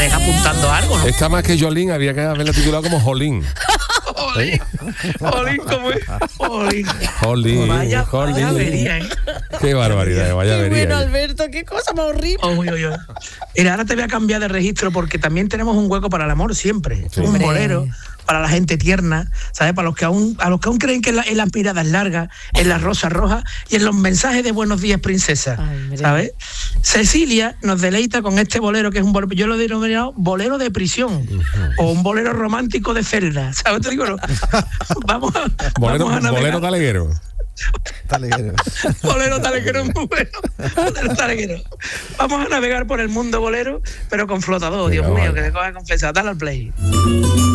vayas apuntando algo, ¿no? Está más que Jolín, había que haberla titulado como Jolín. Jolín, ¿cómo es? Jolín. Vaya avería, ¿eh? Qué barbaridad, vaya Qué avería. bueno, Alberto, qué cosa más horrible. Uy. Mira, ahora te voy a cambiar de registro porque también tenemos un hueco para el amor siempre. Sí. Un bolero para la gente tierna, ¿sabes? Para los que aún creen que en las miradas largas, en las rosas rojas y en los mensajes de buenos días, princesa. Ay, ¿Sabes? Cecilia nos deleita con este bolero que es un bolero, yo lo he denominado bolero de prisión o un bolero romántico de celda. ¿Sabes? Te digo, no. Vamos a navegar. Bolero taleguero. Bolero taleguero muy bueno. Bolero taleguero. Vamos a navegar por el mundo bolero, pero con flotador. Dios mío, que te coja confesar. Dale al play.